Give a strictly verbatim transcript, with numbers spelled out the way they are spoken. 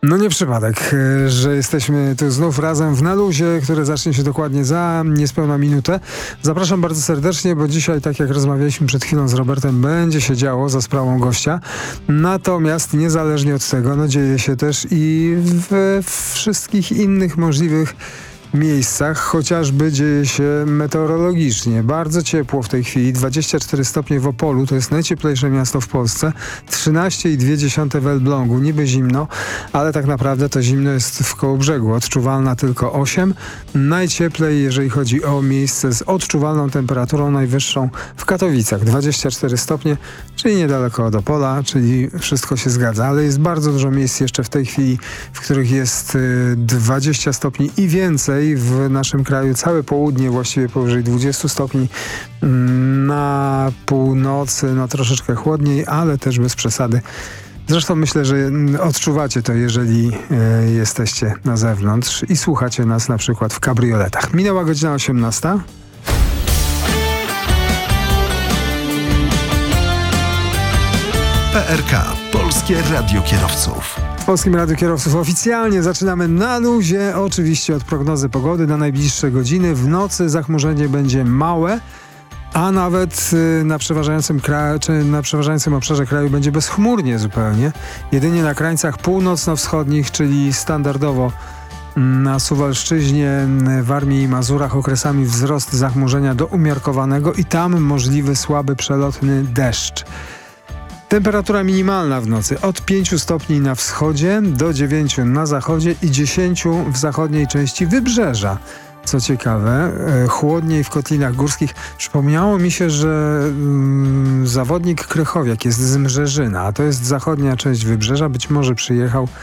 No nie przypadek, że jesteśmy tu znów razem w Na Luzie, które zacznie się dokładnie za niespełna minutę. Zapraszam bardzo serdecznie, bo dzisiaj, tak jak rozmawialiśmy przed chwilą z Robertem, będzie się działo za sprawą gościa. Natomiast niezależnie od tego, no dzieje się też i we wszystkich innych możliwych miejscach, chociażby dzieje się meteorologicznie. Bardzo ciepło w tej chwili, dwadzieścia cztery stopnie w Opolu, to jest najcieplejsze miasto w Polsce, trzynaście i dwie dziesiąte w Elblągu, niby zimno, ale tak naprawdę to zimno jest w Kołobrzegu, odczuwalna tylko osiem. Najcieplej, jeżeli chodzi o miejsce z odczuwalną temperaturą najwyższą w Katowicach, dwadzieścia cztery stopnie, czyli niedaleko od Opola, czyli wszystko się zgadza, ale jest bardzo dużo miejsc jeszcze w tej chwili, w których jest dwadzieścia stopni i więcej. W naszym kraju całe południe właściwie powyżej dwudziestu stopni, na północy no troszeczkę chłodniej, ale też bez przesady. Zresztą myślę, że odczuwacie to, jeżeli e, jesteście na zewnątrz i słuchacie nas na przykład w kabrioletach. Minęła godzina osiemnasta. P R K. Polskie Radio Kierowców. W Polskim Radiu Kierowców oficjalnie zaczynamy Na Luzie, oczywiście od prognozy pogody na najbliższe godziny. W nocy zachmurzenie będzie małe, a nawet na przeważającym, kraju, czy na przeważającym obszarze kraju będzie bezchmurnie zupełnie. Jedynie na krańcach północno-wschodnich, czyli standardowo na Suwalszczyźnie, Warmii i Mazurach okresami wzrost zachmurzenia do umiarkowanego i tam możliwy słaby przelotny deszcz. Temperatura minimalna w nocy od pięciu stopni na wschodzie do dziewięciu na zachodzie i dziesięciu w zachodniej części wybrzeża. Co ciekawe, chłodniej w kotlinach górskich. Przypomniało mi się, że mm, zawodnik Krychowiak jest z Mrzeżyna, a to jest zachodnia część wybrzeża. Być może przyjechał